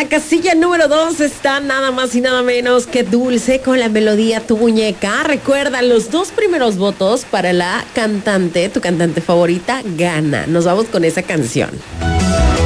la casilla número 2 está nada más y nada menos que Dulce con la melodía Tu Muñeca. Recuerda, los 2 primeros votos para la cantante, tu cantante favorita, gana. Nos vamos con esa canción.